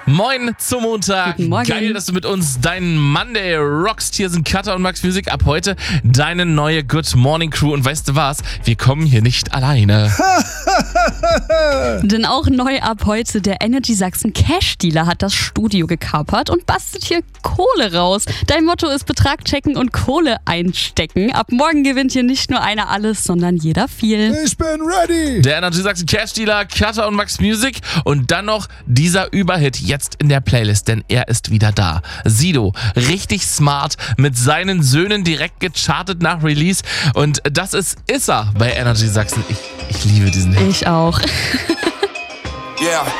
Moin zum Montag. Guten Morgen. Geil, dass du mit uns deinen Monday rockst. Hier sind Katha und Max Music. Ab heute deine neue Good Morning Crew. Und weißt du was? Wir kommen hier nicht alleine. Denn auch neu ab heute, der Energy Sachsen Cash Dealer hat das Studio gekapert und bastelt hier Kohle raus. Dein Motto ist Betrag checken und Kohle einstecken. Ab morgen gewinnt hier nicht nur einer alles, sondern jeder viel. Ich bin ready. Der Energy Sachsen Cash Dealer, Katha und Max Music. Und dann noch dieser Überhit jetzt in der Playlist, denn er ist wieder da. Sido, richtig smart, mit seinen Söhnen direkt gechartet nach Release. Und das ist Issa bei Energy Sachsen. Ich liebe diesen Hit. Ich auch. Yeah.